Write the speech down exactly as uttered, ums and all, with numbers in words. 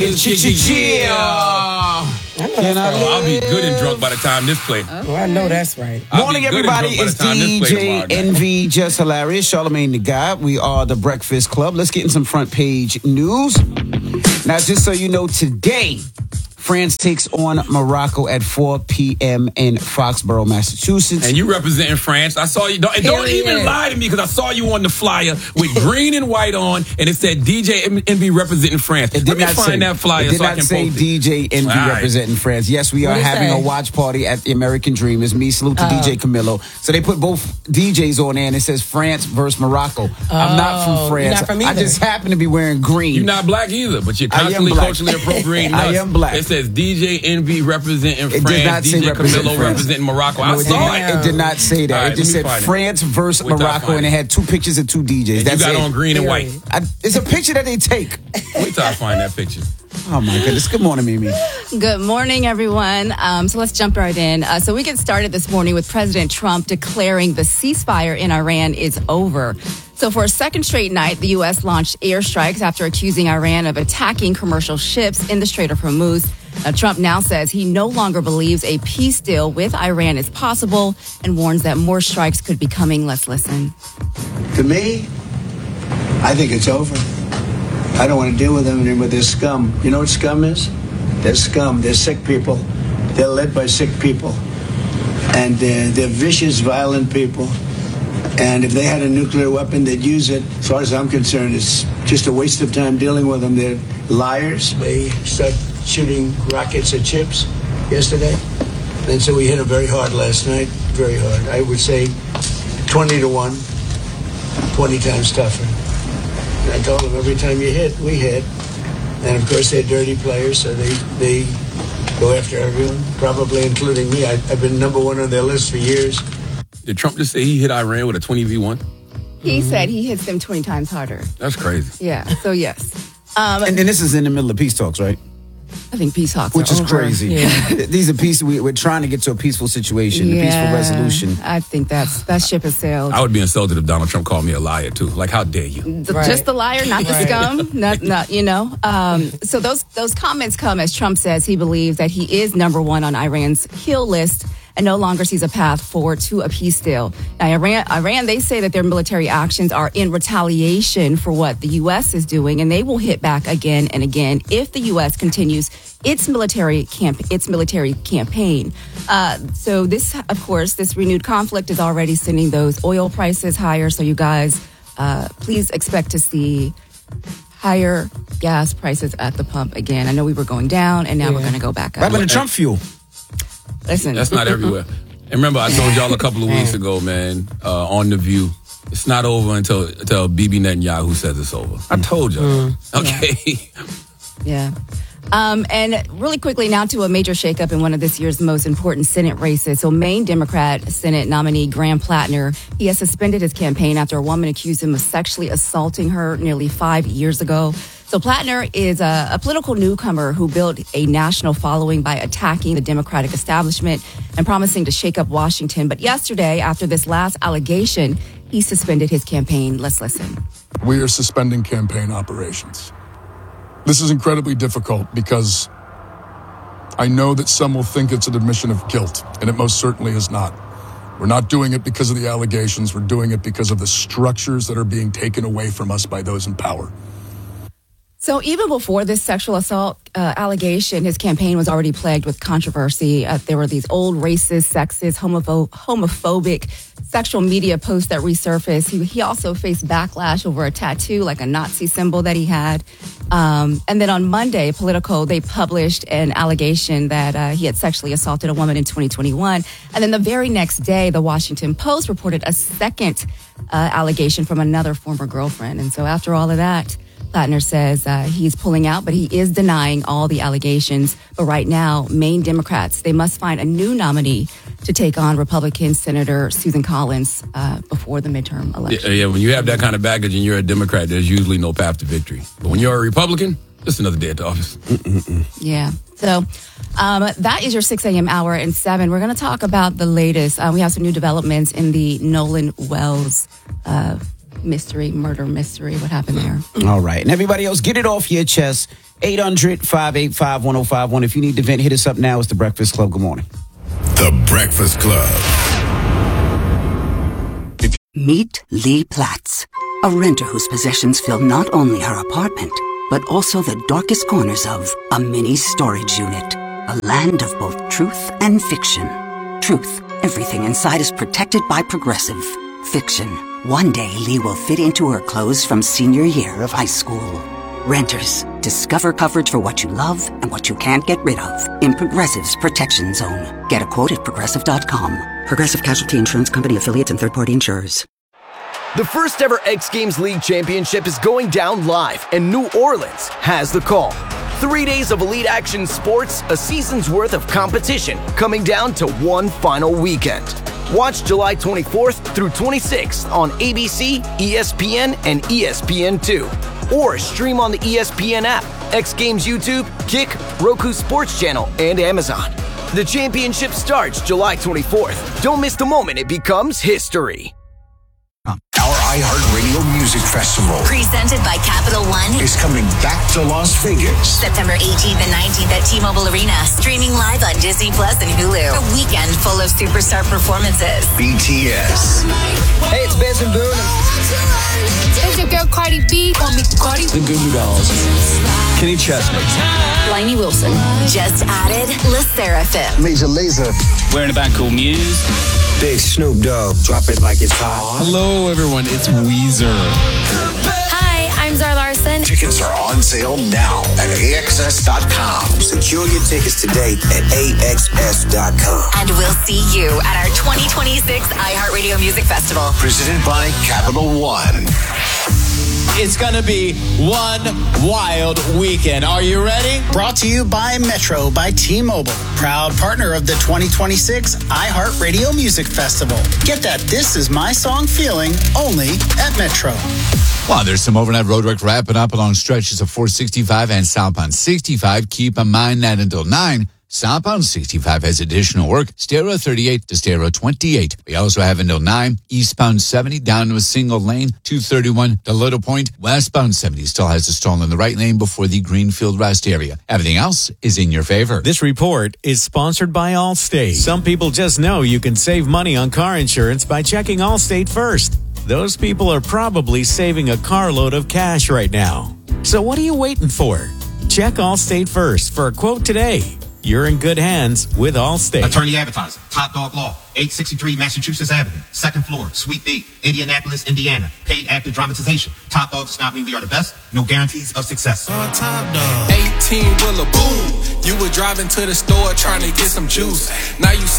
Yeah. I'll be good and drunk by the time this play. Oh, I know that's right. I'll Morning, be good and everybody. drunk by the It's time this D play J tomorrow night. Envy, Just Hilarious, Charlamagne the God. We are the Breakfast Club. Let's get in some front page news. Now, just so you know, today, France takes on Morocco at four p.m. in Foxborough, Massachusetts. And you representing France. I saw you. Don't, and don't Period. even lie to me because I saw you on the flyer with green and white on, and it said D J Envy representing France. It did Let me not find say, that flyer it did so I not can say post D J Envy All right. representing France. Yes, we What are did it having say? a watch party at the American Dream. It's me, salute to Oh. D J Camilo. So they put both D Js on there, and it says France versus Morocco. I'm not Oh, from France. you're not from I either. just happen to be wearing green. You're not black either, but you're I am constantly black. culturally appropriating I us. am black. It says D J Envy representing It did France, not say D J represent Camilo France. representing Morocco. No, I it, did saw not, it. it did not say that. All right, it just let said me find it. France versus Wait till I Morocco, find and it it. had two pictures of two D Js. And you That's got it. on green and white. I, it's a picture that they take. Wait till I find that picture. Oh, my goodness. Good morning, Mimi. Good morning, everyone. Um, so let's jump right in. Uh, so we get started this morning with President Trump declaring the ceasefire in Iran is over. So for a second straight night, the U S launched airstrikes after accusing Iran of attacking commercial ships in the Strait of Hormuz. Uh, Trump now says he no longer believes a peace deal with Iran is possible and warns that more strikes could be coming. Let's listen. To me, I think it's over. I don't want to deal with them anymore. They're scum. You know what scum is? They're scum. They're sick people. They're led by sick people. And they're, they're vicious, violent people. And if they had a nuclear weapon, they'd use it. As far as I'm concerned, it's just a waste of time dealing with them. They're liars. They start shooting rockets at ships yesterday. And so we hit them very hard last night. Very hard. I would say twenty to one. twenty times tougher. And I told them every time you hit, we hit. And of course they're dirty players, so they, they go after everyone, probably including me. I, I've been number one on their list for years. Did Trump just say he hit Iran with a twenty v one? He said he hits them twenty times harder. That's crazy. Yeah, so yes. Um, And then this is in the middle of peace talks, right? I think peace talks Which are is over. crazy. Yeah. These are peace. We, we're trying to get to a peaceful situation, a peaceful Yeah, resolution. I think that's that ship has sailed. I would be insulted if Donald Trump called me a liar, too. Like, how dare you? The- Right. Just the liar, not the Right. scum. Not, not you know. Um, so those those comments come as Trump says he believes that he is number one on Iran's kill list and no longer sees a path forward to a peace deal. Now, Iran, Iran, they say that their military actions are in retaliation for what the U S is doing, and they will hit back again and again if the U S continues its military camp, its military campaign. Uh, so this, of course, this renewed conflict is already sending those oil prices higher. So you guys, uh, please expect to see higher gas prices at the pump again. I know we were going down, and now we're Yeah. going to go back What up. happened to Trump fuel? Listen, That's not everywhere. And remember, I told y'all a couple of weeks ago, man, uh, on The View, it's not over until, until Bibi Netanyahu says it's over. I told y'all. Okay. yeah. Um, and really quickly now to a major shakeup in one of this year's most important Senate races. So Maine Democrat Senate nominee Graham Plattner, he has suspended his campaign after a woman accused him of sexually assaulting her nearly five years ago. So Plattner is a, a political newcomer who built a national following by attacking the Democratic establishment and promising to shake up Washington. But yesterday, after this last allegation, he suspended his campaign. Let's listen. We are suspending campaign operations. This is incredibly difficult because I know that some will think it's an admission of guilt, and it most certainly is not. We're not doing it because of the allegations. We're doing it because of the structures that are being taken away from us by those in power. So even before this sexual assault uh, allegation, his campaign was already plagued with controversy. Uh, there were these old racist, sexist, homopho- homophobic sexual media posts that resurfaced. He, he also faced backlash over a tattoo, like a Nazi symbol that he had. Um, and then on Monday, Politico, they published an allegation that uh, he had sexually assaulted a woman in twenty twenty-one. And then the very next day, the Washington Post reported a second uh, allegation from another former girlfriend. And so after all of that, Plattner says uh, he's pulling out, but he is denying all the allegations. But right now, Maine Democrats, they must find a new nominee to take on Republican Senator Susan Collins uh, before the midterm election. Yeah, yeah, when you have that kind of baggage and you're a Democrat, there's usually no path to victory. But when you're a Republican, it's another day at the office. Mm-mm-mm. Yeah. So um, that is your six a.m. hour and seven. We're going to talk about the latest. Uh, we have some new developments in the Nolan Wells uh mystery, murder mystery. What happened there? All right. And everybody else, get it off your chest. eight hundred, five eight five, one oh five one. If you need to vent, hit us up now. It's The Breakfast Club. Good morning. The Breakfast Club. Meet Lee Platts, a renter whose possessions fill not only her apartment, but also the darkest corners of a mini storage unit. A land of both truth and fiction. Truth, everything inside is protected by Progressive. Fiction, one day Lee will fit into her clothes from senior year of high school. Renters, discover coverage for what you love and what you can't get rid of in Progressive's Protection Zone. Get a quote at Progressive dot com. Progressive Casualty Insurance Company affiliates and third-party insurers. The first ever X Games League Championship is going down live, and New Orleans has the call. Three days of elite action sports, a season's worth of competition, coming down to one final weekend. Watch July twenty-fourth through twenty-sixth on A B C, E S P N, and E S P N two. Or stream on the E S P N app, X Games YouTube, Kick, Roku Sports Channel, and Amazon. The championship starts July twenty-fourth. Don't miss the moment it becomes history. Our iHeartRadio Music Festival presented by Capital One is coming back to Las Vegas. September eighteenth and nineteenth at T-Mobile Arena. Streaming live on Disney Plus and Hulu. A weekend full of superstar performances. B T S. Hey, it's Benson Boone. It's your girl Cardi B. Call me Cardi. The Goo Goo Dolls. Kenny Chesney. Lainey Wilson. Just added Le Seraphim. Major Lazer. Wearing a band called Muse. Big Snoop Dogg. Drop it like it's hot. Hello, everyone. It's Weezer. Hi, I'm Zara Larson. Tickets are on sale now at A X S dot com. Secure your tickets today at A X S dot com. And we'll see you at our twenty twenty-six iHeartRadio Music Festival. Presented by Capital One. It's going to be one wild weekend. Are you ready? Brought to you by Metro by T-Mobile. Proud partner of the twenty twenty-six iHeartRadio Music Festival. Get that This Is My Song feeling only at Metro. Well, there's some overnight road work wrapping up along stretches of four sixty-five and southbound sixty-five. Keep in mind that until nine, southbound sixty-five has additional work. Stereo thirty-eight to Stereo twenty-eight. We also have until nine, eastbound seventy down to a single lane, two thirty-one to Little Point. Westbound seventy still has a stall in the right lane before the Greenfield Rest area. Everything else is in your favor. This report is sponsored by Allstate. Some people just know you can save money on car insurance by checking Allstate first. Those people are probably saving a carload of cash right now. So what are you waiting for? Check Allstate first for a quote today. You're in good hands with Allstate. Attorney Advertising, Top Dog Law, eight sixty-three Massachusetts Avenue, second floor, Suite B, Indianapolis, Indiana. Paid active dramatization. Top Dog does not mean we are the best. No guarantees of success. On Top Dog. eighteen wheeler boom. You were driving to the store trying to get some juice. Now you